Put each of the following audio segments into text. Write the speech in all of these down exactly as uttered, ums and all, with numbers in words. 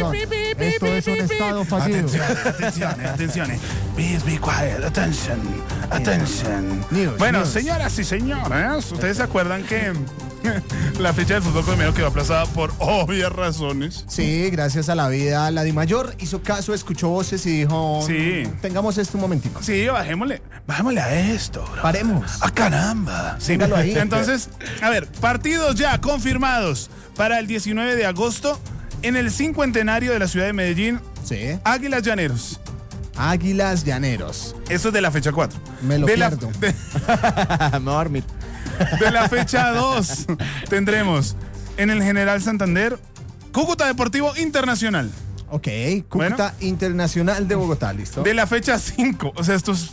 atención. Esto es un estado fallido. Atención, atención, atención. Please be quiet. Attention, attention. News, bueno, news. señoras y señores, ¿ustedes se acuerdan que la fecha del fútbol colombiano quedó aplazada por obvias razones? Sí, gracias a la vida, la DiMayor hizo caso, escuchó voces y dijo, Sí. tengamos esto un momentico. Sí, bajémosle, bajémosle a esto, bro. Paremos. ¡Ah, caramba! Sí. Téngalo ahí. Entonces, a ver, partidos ya confirmados para el diecinueve de agosto en el cincuentenario de la ciudad de Medellín. Sí. Águilas Llaneros. Águilas Llaneros. Eso es de la fecha cuatro. Me lo de la, pierdo. de, Me voy a dormir. de la fecha dos tendremos en el General Santander Cúcuta Deportivo Internacional. Ok, Cúcuta Bueno. Internacional de Bogotá, ¿listo? De la fecha cinco, o sea, esto es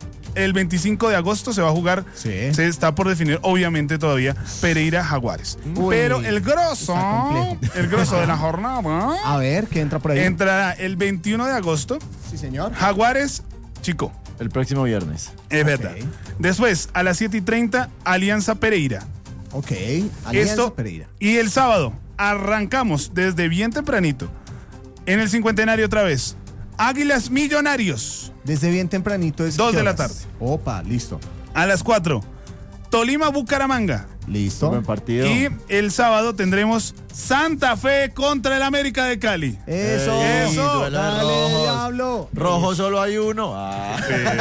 el veinticinco de agosto se va a jugar. Sí. Se está por definir, obviamente, todavía Pereira Jaguares. Uy, Pero el grosso, está complejo. el grosso de la jornada, A ver, ¿qué entra por ahí? entrará el veintiuno de agosto. Sí, señor. Jaguares, Chico. El próximo viernes. Es verdad. Después, a las siete y treinta, Alianza Pereira. Ok, Alianza Esto, Pereira. y el sábado, arrancamos desde bien tempranito. En el cincuentenario otra vez. Águilas Millonarios. Desde bien tempranito es Dos ¿qué de la horas? tarde. Opa, listo. A las cuatro, Tolima Bucaramanga. Listo. Buen partido. Y el sábado tendremos Santa Fe contra el América de Cali. Eso. Eso. duelo de Dale, rojos. diablo. Rojo solo hay uno. Ah.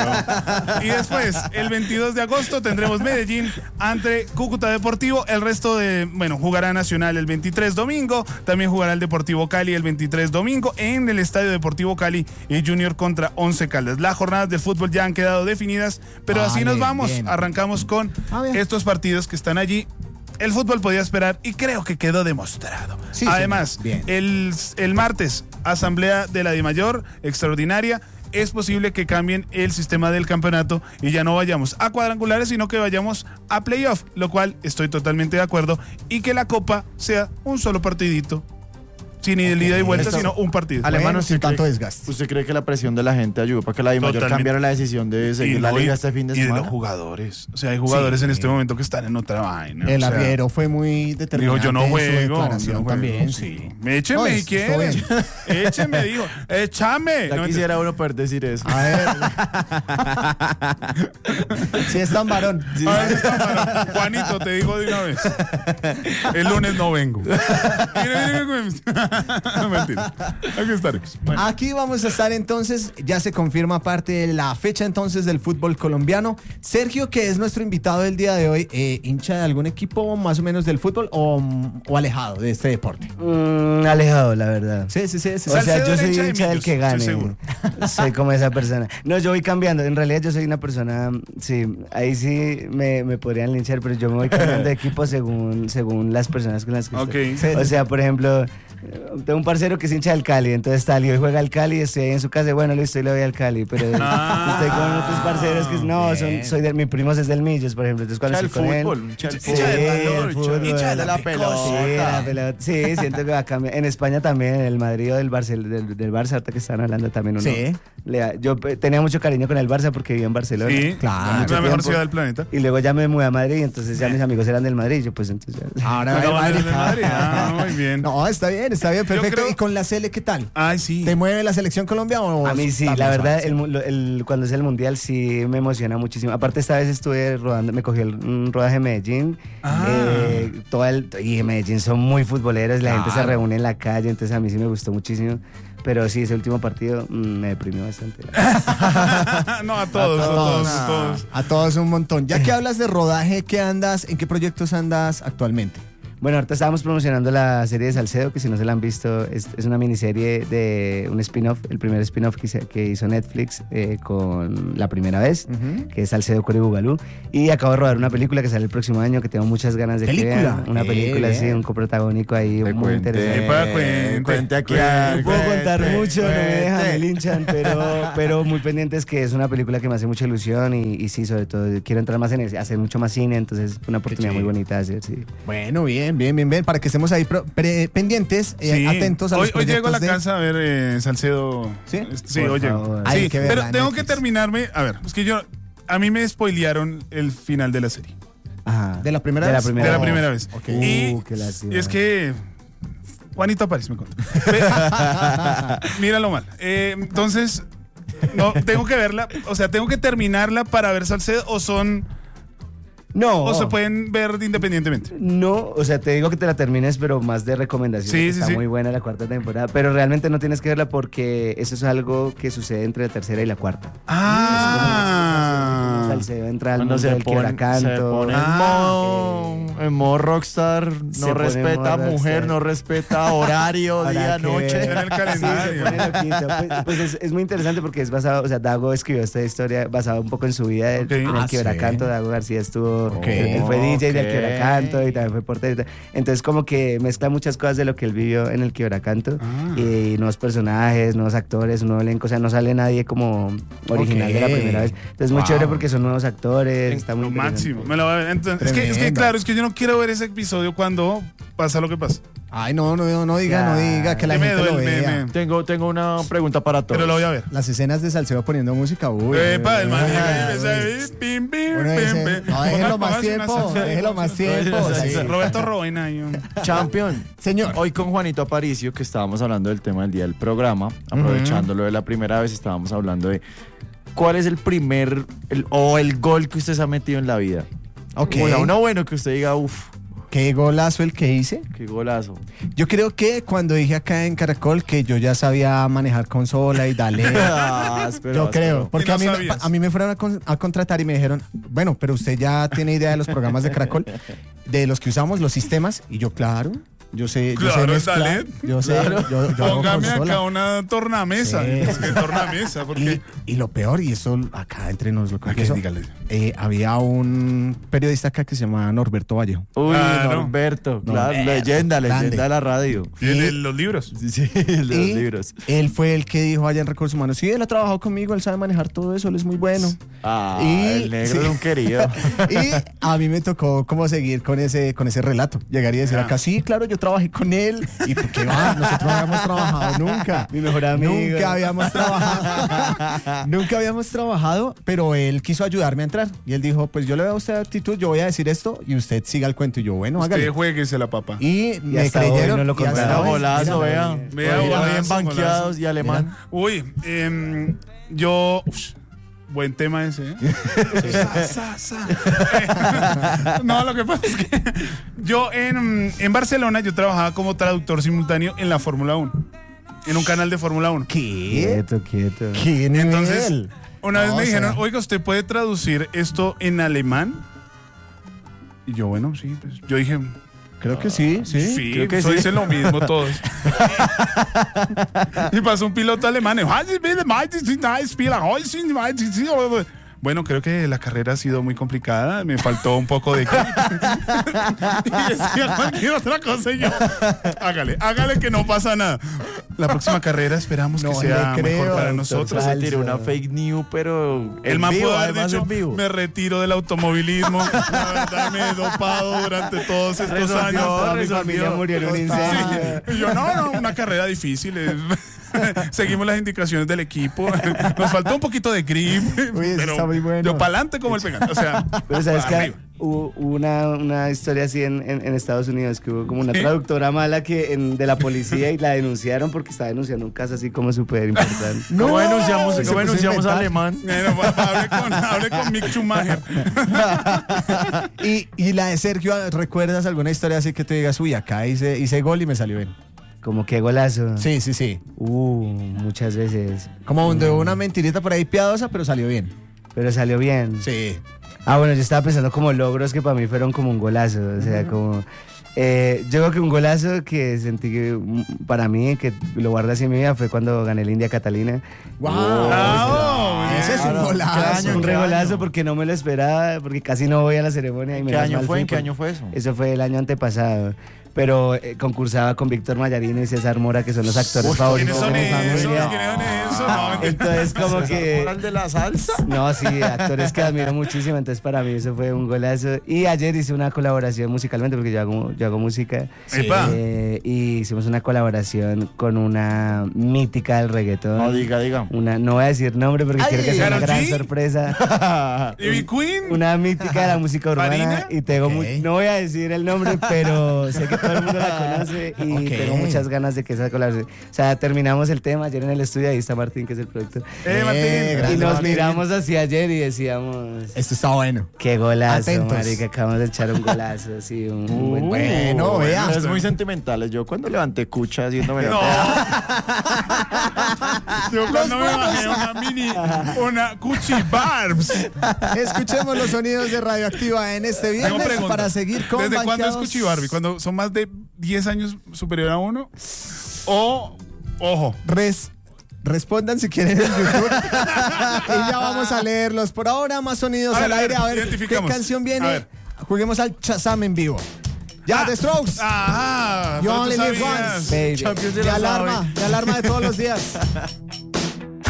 Pero- Y después, el veintidós de agosto, tendremos Medellín ante Cúcuta Deportivo. El resto de, bueno, jugará Nacional el veintitrés domingo. También jugará el Deportivo Cali el veintitrés domingo en el Estadio Deportivo Cali y Junior contra Once Caldas. Las jornadas del fútbol ya han quedado definidas, pero así Vale, nos vamos. bien. Arrancamos con Ah, bien. estos partidos que están allí. El fútbol podía esperar y creo que quedó demostrado. Sí, Además, señor. Bien. el, el martes, asamblea de la DIMAYOR extraordinaria. Es posible que cambien el sistema del campeonato y ya no vayamos a cuadrangulares, sino que vayamos a playoff, lo cual estoy totalmente de acuerdo, y que la Copa sea un solo partidito, sin ida y vuelta, Esto- sino un partido. Ale- Bueno, Alemán, sin ¿usted tanto cree- desgaste. ¿Usted cree que la presión de la gente ayudó para que la DiMayor Totalmente. cambiara la decisión de seguir Y la no, liga y- este fin de y de semana? los jugadores. O sea, hay jugadores Sí. en este momento que están en otra vaina. El o sea, arriero fue muy dijo, determinante. yo no en su juego. declaración yo no juego, también, sí. sí. Écheme No, si es- quieren. estuvo Écheme, dijo. Échame. Ya No, quisiera uno poder decir eso. A ver. Sí, es tan varón. A ver, está mal. Juanito, te digo de una vez. El lunes no vengo. Mire, mire, mire. Mentira. Aquí estaremos. Bueno. Aquí vamos a estar entonces, ya se confirma parte de la fecha entonces del fútbol colombiano. Sergio, que es nuestro invitado del día de hoy, eh, hincha de algún equipo más o menos del fútbol o, o alejado de este deporte. Mm, alejado, la verdad. Sí, sí, sí. sí. O sea, Salcedo yo era soy hincha de hincha del Millos, que estoy gane. seguro. Soy como esa persona. No, yo voy cambiando. En realidad yo soy una persona, sí, ahí sí me, me podrían linchar, pero yo me voy cambiando de equipo según, según las personas con las que Ok. estoy. Sí. O sea, por ejemplo, tengo un parcero que es hincha del Cali, entonces tal, y hoy juega al Cali, estoy ahí en su casa, y bueno, listo, y le voy al Cali, pero Ah, estoy con otros parceros que no, bien. son, soy de, mi primo es del Millos, por ejemplo, entonces cuando Hincha estoy del con fútbol, él... hincha del Sí, fútbol. el fútbol, hincha de la Sí, pelota. la pelota. Sí, siento que va a cambiar. En España también, en el Madrid o del Barça, del, del Barça, ahorita que están hablando también uno. Sí. le da- yo eh, tenía mucho cariño con el Barça porque vivía en Barcelona. Sí, Claro. es la mejor tiempo. ciudad del planeta. Y luego ya me mudé a Madrid, entonces ya mis amigos eran del Madrid, yo pues entonces ya... Ahora Acabamos va de el ver Madrid. del Madrid. Ah, muy bien. No, está bien, está bien, perfecto. creo- ¿Y con la Sele qué tal? Ay, sí. ¿Te mueve la selección Colombia o A mí sí, está la más verdad, suave? el, mu- lo- el- cuando es el mundial sí me emociona muchísimo. Aparte esta vez estuve rodando, me cogió el, un rodaje en Medellín. Ah. eh, todo el, y en Medellín son muy futboleros, la gente se Claro. reúne en la calle, entonces a mí sí me gustó muchísimo. Pero sí, ese último partido mm, me deprimió bastante. No, a todos, a todos, a todos. A todos un montón. Ya que hablas de rodaje, ¿qué andas? ¿En qué proyectos andas actualmente? Bueno, ahorita estábamos promocionando la serie de Salcedo, que si no se la han visto, es, es una miniserie de un spin-off, el primer spin-off que, hice- que hizo Netflix eh, con La Primera Vez, que es Salcedo, Coro y Bugalú. Y acabo de rodar una película que sale el próximo año, que tengo muchas ganas de ¿Película? que vean. Una Qué película, sí, bien. un coprotagónico ahí Te muy cuente, interesante. Epa, cuente, cuente aquí. cuente. No puedo contar cuente, mucho, no me dejan, me cuente. linchan, pero, pero muy pendientes que es una película que me hace mucha ilusión y, y sí, sobre todo quiero entrar más en el, hacer mucho más cine, entonces es una oportunidad muy chido. bonita de hacer, sí. Bueno, bien, bien, bien, bien. Para que estemos ahí pro- pre- pendientes, eh, Sí. atentos a hoy, los hoy llego a la proyectos de- casa a ver eh, Salcedo. ¿Sí? Sí, Por hoy llego. favor. Hay Sí, que verla pero en tengo que Netflix. terminarme. A ver, es que yo. A mí me spoilearon el final de la serie. Ajá. ¿De la primera de vez? La primera de la vez. primera vez. Ok. Y, Uh, qué lástima. y es que Juanito Aparicio me contó. Míralo mal. Eh, entonces, no, tengo que verla, o sea, tengo que terminarla para ver Salcedo o son... No. O se pueden ver independientemente. No, o sea, te digo que te la termines, pero más de recomendación. Sí, sí, está sí. muy buena la cuarta temporada, pero realmente no tienes que verla porque eso es algo que sucede entre la tercera y la cuarta. Ah. Salcedo entra al Cuando mundo se del pone, se quebracanto. pone en, Ah. modo, en modo rockstar, Se no pone en respeta modo mujer, rockstar. no respeta horario, Habrá día, que noche. ver. En el calendario. Sí, se pone loquito. Pues, pues es, es muy interesante porque es basado, o sea, Dago escribió esta historia basada un poco en su vida Ok. en el Ah, quebracanto. sí. Dago García estuvo, Ok. él fue D J del Ok. quebracanto y también fue portero. y tal. Entonces como que mezcla muchas cosas de lo que él vivió en el quebracanto Ah. y nuevos personajes, nuevos actores, un nuevo elenco, o sea, no sale nadie como original Ok. de la primera vez. Entonces es muy Wow. chévere porque son nuevos actores, está muy Lo interesante. máximo. Me lo voy a ver. Entonces, es, que, es que, Tremendo. claro, es que yo no quiero ver ese episodio cuando pasa lo que pasa. Ay, no, no, no diga, no Ya. diga, que la Que me gente lo duele, vea. me- me- Tengo, tengo una pregunta para todos. Pero lo voy a ver. Las escenas de Salcedo poniendo música, uy. Epa, el man uy, llega y me uy. sabe, pim, pim, Uno pim, dice, pim. no, déjelo Ponga- más póngase una tiempo, salsa. déjelo más tiempo. Sí. sí. Roberto Robena ahí. um. Champion. Señor. Hoy con Juanito Aparicio, que estábamos hablando del tema del día del programa, aprovechándolo de la primera vez, estábamos hablando de cuál es el primer el- o el gol que usted se ha metido en la vida. Ok. O sea, uno bueno que usted diga, uff, Qué golazo el que hice. qué golazo. Yo creo que cuando dije acá en Caracol que yo ya sabía manejar consola y dale. Ah, áspero, Yo áspero. creo, porque Y no a, mí, me- sabías. a mí me fueron a, con- a contratar y me dijeron, bueno, pero usted ya tiene idea de los programas de Caracol, de los que usamos, los sistemas, y yo, claro, yo sé, yo sé Claro, mezclar, dale. yo sé, yo, yo hago Póngame consola. acá una tornamesa. Sí, Es sí. que tornamesa, porque. Y, y lo peor, y eso acá entre nos lo Ok, confieso, dígale. eh, había un periodista acá que se llamaba Norberto Vallejo. Uy, Claro. Norberto, claro, Norberto, leyenda, grande. leyenda de la radio. Y el de los libros. Sí, sí, el de los Y libros. él fue el que dijo allá en Recursos Humanos, sí, él ha trabajado conmigo, él sabe manejar todo eso, él es muy bueno. Ah, Y- el negro sí. es un querido. Y a mí me tocó como seguir con ese, con ese relato. Llegar y decir Ya. acá, sí, claro, yo trabajé con él. ¿Y por qué va? Nosotros no habíamos trabajado nunca. Mi mejor amigo. Nunca habíamos trabajado. Nunca habíamos trabajado, pero él quiso ayudarme a entrar. Y él dijo, pues yo le veo a usted actitud, yo voy a decir esto y usted siga el cuento. Y yo, bueno, Usted hágale. jueguese la papa. Y me hasta hoy creyeron. no lo y hasta Era hoy, golazo, mira, vea. Vea, Mira, golazo, bien banqueados golazo. y alemán. Uy, em, yo. Ush, buen tema ese, ¿eh? Sa, sa, sa. No, lo que pasa es que yo en, en Barcelona yo trabajaba como traductor simultáneo en la Fórmula uno. En un canal de Fórmula uno. ¿Qué? Quieto, quieto. ¿Qué nivel? Entonces, una vez No, me o dijeron, sea, oiga, ¿usted puede traducir esto en alemán? Y yo, bueno, sí, pues yo dije, creo que sí, sí. sí, creo que eso sí. dicen lo mismo todos. Y pasó un piloto alemán. Bueno, creo que la carrera ha sido muy complicada. Me faltó un poco de... Y decía cualquier otra cosa y yo, hágale, hágale que no pasa nada. La próxima carrera esperamos No que sea le creo, mejor para doctor nosotros. Se Falso. tiró una fake news, pero El en man vivo, pudo haber además dicho, en vivo. me retiro del automovilismo. La verdad me he dopado durante todos estos Resolvió, años. Toda mi resolvió. familia murió en un Total. incendio. Sí. Y yo, no, no, una carrera difícil. es- Seguimos las indicaciones del equipo. Nos faltó un poquito de grip. Uy, eso pero está muy bueno. yo pa'lante como el pegante. O sea, Pero sabes que arriba. hubo hubo una, una historia así en, en- en Estados Unidos, que hubo como una ¿Sí? traductora mala que en- de la policía y la denunciaron porque estaba denunciando un caso así como súper importante. ¿Cómo denunciamos, se cómo puso a denunciamos a inventar. alemán? Bueno, hable con, hable con Mick Schumacher. Y, y la de Sergio, ¿recuerdas alguna historia así que te digas, uy, acá hice, hice gol y me salió bien? Como que golazo. Sí, sí, sí. Uh, muchas veces. Como de una mentirita por ahí piadosa, pero salió bien. Pero salió bien. Sí. Ah, bueno, yo estaba pensando como logros que para mí fueron como un golazo. O sea, como. Eh, yo creo que un golazo que sentí que mm, para mí, que lo guardé así en mi vida, fue cuando gané el India Catalina. ¡Wow! Bravo, Ese es un claro. golazo. ¿Qué año? Un ¿Qué regolazo año? porque no me lo esperaba, porque casi no voy a la ceremonia. Y ¿En me qué das año mal fue? fui ¿En qué por- año fue eso? Eso fue el año antepasado. Pero eh, concursaba con Víctor Mayarino y César Mora, que son los actores Uy, favoritos ¿quiénes son de mi esos? familia. ¿Quiénes son esos? famoso, no. Entonces, como que. ¿El de la salsa? No, sí, actores que admiro muchísimo, entonces para mí eso fue un golazo. Y ayer hice una colaboración musicalmente, porque yo hago, yo hago música. Epa. Eh, y hicimos una colaboración con una mítica del reggaetón. No, diga, diga. Una, no voy a decir nombre porque Ay, quiero que sea una ¿Karol gran G? sorpresa. ¿Ivy Queen? Una mítica de la música urbana. ¿Farina? Y tengo Ok. mu- no voy a decir el nombre, pero sé que todo el mundo la conoce y Ok. tengo muchas ganas de que esa colaboración. O sea, terminamos el tema ayer en el estudio, ahí está Martín, que es el productor. Eh, Martín. Eh, Y Grande, nos Martín. miramos hacia ayer y decíamos, Esto está bueno. qué golazo, Atentos. marica, acabamos de echar un golazo, sí, un, un buen bueno, Uh, vea. Es muy sentimental. Yo cuando levanté cucha haciéndome la No. tea, Yo cuando me bajé una mini, una Cuchi Barbs. Escuchemos los sonidos de Radioactiva en este Tengo viernes pregunta. para seguir con ¿Desde cuándo es Banqueados. Cuchi Barbie? ¿Cuando son más de diez años superior a uno? O, ojo. Res- respondan si quieren en YouTube. Y ya vamos a leerlos. Por ahora, más sonidos A ver, al a aire. ver, A ver qué identificamos. canción A viene. ver. Juguemos al Shazam en vivo. Ya, The Strokes. Ajá. You pero tú only live sabías. once. Baby. Champions de De la alarma, Sabe. de alarma de todos los días.